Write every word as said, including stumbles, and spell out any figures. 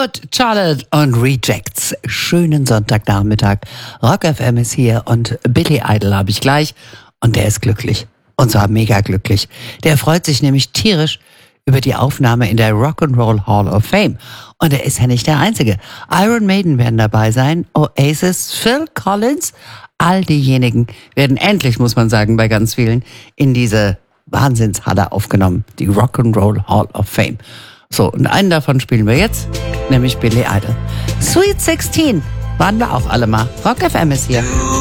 Good Charlotte und Rejects. Schönen Sonntagnachmittag. Rock F M ist hier und Billy Idol habe ich gleich. Und der ist glücklich. Und zwar mega glücklich. Der freut sich nämlich tierisch über die Aufnahme in der Rock'n'Roll Hall of Fame. Und er ist ja nicht der Einzige. Iron Maiden werden dabei sein, Oasis, Phil Collins. All diejenigen werden endlich, muss man sagen, bei ganz vielen in diese Wahnsinnshalle aufgenommen. Die Rock'n'Roll Hall of Fame. So, und einen davon spielen wir jetzt, nämlich Billy Idol. Sweet sixteen waren wir auch alle mal. Rock F M ist hier.